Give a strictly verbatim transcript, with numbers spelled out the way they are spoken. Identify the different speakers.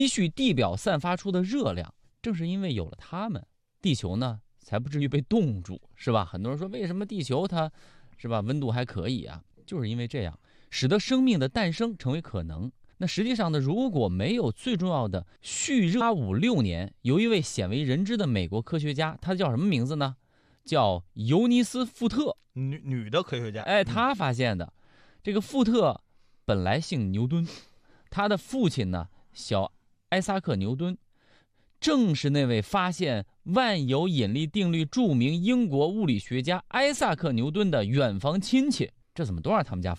Speaker 1: 蓄地表散发出的热量。正是因为有了它们，地球呢才不至于被冻住，是吧？很多人说为什么地球它是吧温度还可以啊？就是因为这样，使得生命的诞生成为可能。那实际上呢，如果没有最重要的蓄热，一八五六年，有一位鲜为人知的美国科学家，他叫什么名字呢？叫尤尼斯·富特，
Speaker 2: 女女的科学家。
Speaker 1: 哎，他发现的。这个富特本来姓牛顿，他的父亲呢小艾萨克·牛顿，正是那位发现万有引力定律著名英国物理学家艾萨克·牛顿的远房亲戚。这怎么都让他们家